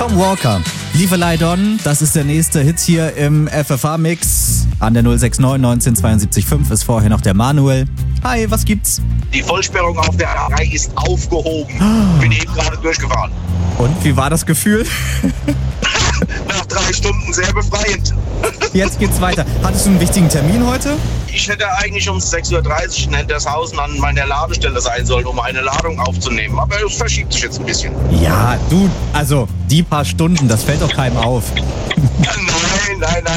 Tom Walker, Leave a Light On, das ist der nächste Hit hier im FFH-Mix. An der 069 1972 5 ist vorher noch der Manuel. Hi, was gibt's? Die Vollsperrung auf der A3 ist aufgehoben. Bin eben gerade durchgefahren. Und, wie war das Gefühl? Nach 3 Stunden sehr befreiend. Jetzt geht's weiter. Hattest du einen wichtigen Termin heute? Ich hätte eigentlich um 6.30 Uhr in Hentershausen an meiner Ladestelle sein sollen, um eine Ladung aufzunehmen. Aber es verschiebt sich jetzt ein bisschen. Ja, du, also die paar Stunden, das fällt doch keinem auf. Nein.